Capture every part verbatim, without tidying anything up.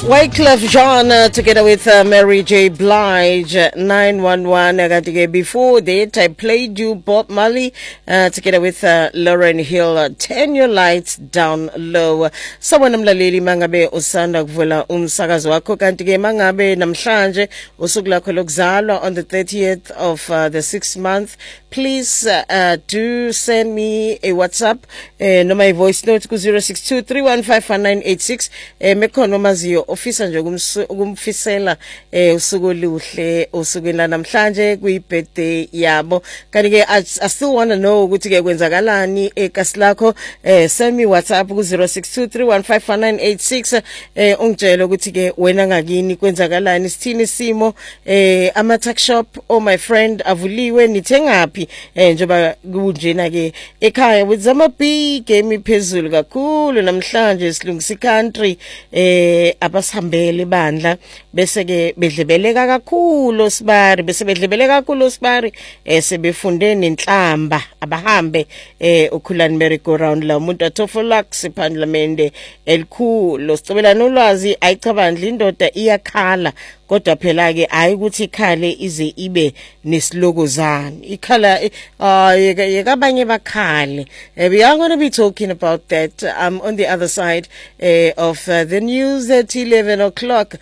Wyclef Jean uh, together with uh, Mary J. Blige, uh, nine one one. Uh, before that, I played you Bob Marley uh, together with uh, Lauren Hill. Uh, Turn your lights down low. Sawona mlaleli mangabe usanda kuvula umsakazo wakho kanti ke mangabe namhlanje usuku lakho lokuzalwa on the thirtieth of uh, the sixth month. Please uh, uh, do send me a WhatsApp uh, no my voice note ku zero six two three one five one nine eight six. Uh, mekhono maziyo ofisa nje ukumfisela eh usuku oluhle usuku la namhlanje kuyi birthday yabo kanti ke I, I still want to know ukuthi ke kwenzakalani ekasi lakho eh send me WhatsApp ku zero six two three one five one nine eight six eh ungitshela ukuthi ke wena ngakini kwenzakalani sithini simo eh ama tuck shop oh my friend avuliwe nithengaphi eh njoba kunjena ke ekhaya with zama big game phezulu kakhulu namhlanje silungisa country eh abasihambele bandla bese ke bedlebeleka kakhulu sibari bese bedlebeleka kakhulu sibari eh sebefunde nenhlamba abahambe eh ukhulani merry-go round la umuntu atofolax ephalamende elikhulu sicobela nolwazi ayicabandla indoda iyakhala kodwa phela ke hayi ukuthi ikhale ize ibe nesilokozana ikhala yekabanye bakhale. We are going to be talking about that um on the other side uh, of uh, the news at eleven o'clock.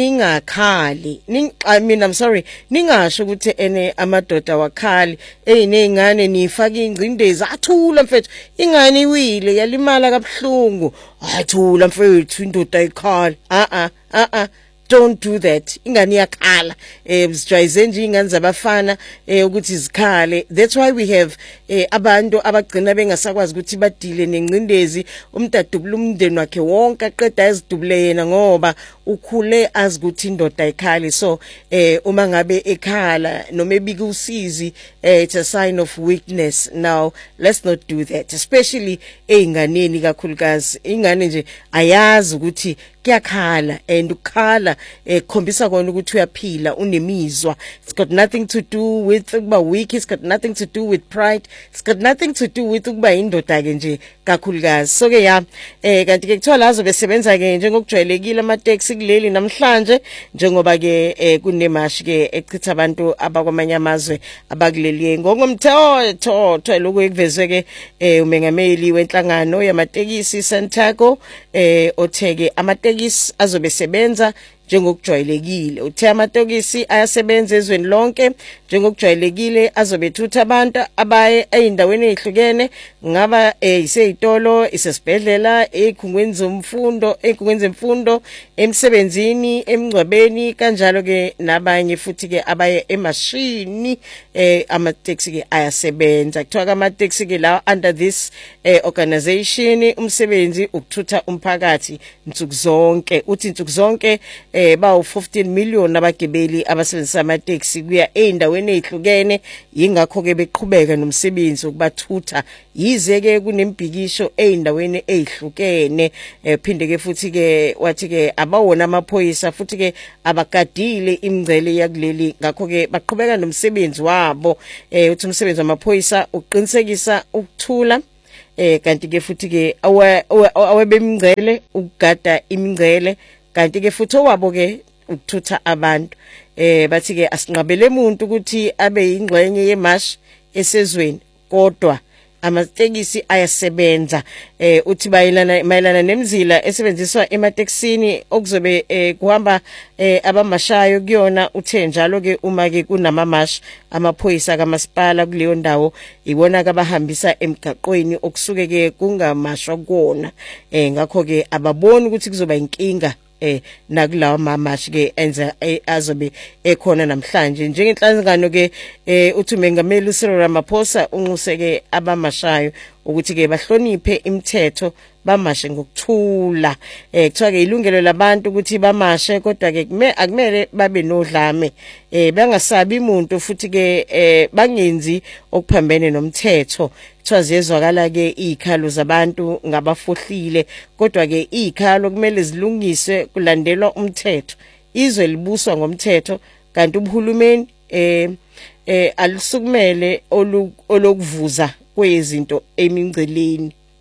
Ningakhali ning I mean I'm sorry ningasho ukuthi ene amadoda wakhali eyinengane nifaka ingcindezi athula mfethu ingane iwile yalimala kabhlungu athula mfethu indoda ikhali a a a a don't do that ingane yakhala eh sijwayeze nje ingane zabafana eh ukuthi izikhale. That's why we have eh abantu abagcina bengasakwazi ukuthi badile nencindezi umdadubula umndeni wakhe wonke aqeda ezidubule yena ngoba ukhule azi ukuthi indoda ikhali. So eh uma ngabe ekhala noma ebika usizi eh it's a sign of weakness. Now let's not do that, especially einganeni kakhulukazi ingane nje ayazi ukuthi kuyakhala and ukhala eh khombisa kona ukuthi uyaphila unemizwa. It's got nothing to do with ukuba weak, it's got nothing to do with pride, it's got nothing to do with ukuba indoda ke nje kakhulukazi. So ke ya eh kanti ke kuthiwa lazo besebenza ke njengokujwayelekile ama taxi kuleli namhlanje njengoba ke eh kunemashi ke echitha abantu abakwamanye amazwe abakuleli ngongomthetho tho lokho ekuvezwe ke eh umengameli wenhlangano yamatekisi Santaco eh otheke amatekisi azobe sebenza njengokujwayelekile. Uthe amatekisi ayasebenza ezweni lonke njengokujwayelekile azobethutha abantu abaye eindaweni ezihlukene ngaba iseyitolo isesibhedlela ekhungweni zomfundo ekhungweni zemfundo emsebenzini emngcwabeni kanjalo ke nabanye futhi ke abaye emashini eh amatekisi ke ayasebenza. Kuthiwa amatekisi ke la under this eh, organization umsebenzi ukuthutha umphakathi nsuku zonke. Uthi nsuku zonke eh ba fifteen million abagibeli abasebenzisa amateksi kuya eindaweni ezihlukene yingakho ke beqhubeka nomsebenzi ukubathutha yize ke kunembhikisho eindaweni ezihlukene. eh phinde ke futhi ke wathi ke abawona amaphoyisa futhi ke abagadile imingcele yakuleli ngakho ke baqhubeka nomsebenzi wabo. eh uthi umsebenzi wamaphoyisa uqinisekisa ukuthula eh kanti ke futhi ke awebemingcele ukugada imingcele kanti ke futhi owabo ke ukuthutha abantu. eh bathi ke asinqabele umuntu ukuthi abe ingxenye yemash esezweni kodwa amatekisi ayasebenza. eh uthi bayilana mayilana nemzila esebenziswa emateksini okuzobe eh, kuhamba eh, abamashayo kuyona. Uthe njalo ke uma ke kunamamash amaphoyisa kamasipala kuleyo ndawo ibona kabahambisa emgaqweni okusuke ke kungamashwa kuona. eh ngakho ke ababoni ukuthi kuzoba inkinga eh nakulawa mamashi ke enza eh, azobe ekhona namhlanje njengenhlangano ke eh uthi mengameli uCyril Ramaphosa unquseke abamashayo ukuthi ke bahloniphe imithetho bamashe ngokuthula. eh kuthiwa ke ilungelo labantu ukuthi bamashe kodwa ke akumele babe nodlame eh bangasabi umuntu futhi ke eh bangenzi okuphambene nomthetho. Kuthiwa ziyezwakala ke izikhalo zabantu ngabafohlile kodwa ke izikhalo kumele zilungiswe kulandelwa umthetho. Izwe libuswa ngomthetho kanti ubuhulumeni eh eh alisukumele olokuvuza kwezinto emingceleni.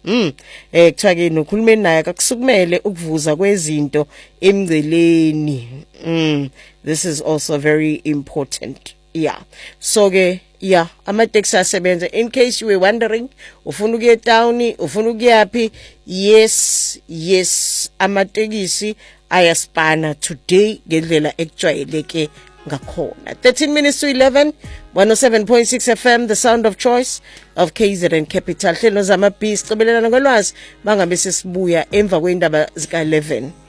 Mm eh kuthiwa ke nokhulumeni naye akusukumele ukuvuza kwezinto emngceleni. Mm this is also very important. Yeah. So ke yeah, ama-taxi asebenza. In case you were wondering, ufuna ukuya town, ufuna ukuyapi? Yes, yes, ama-taxi ayaspana today ngendlela ekujwayeleke ngakhona. thirteen minutes to eleven, one oh seven point six F M, the sound of choice of K Z N Capital. Hlelo zamabhisi cobelelana ngolwazi bangabe sesibuya emva kwendaba zika eleven.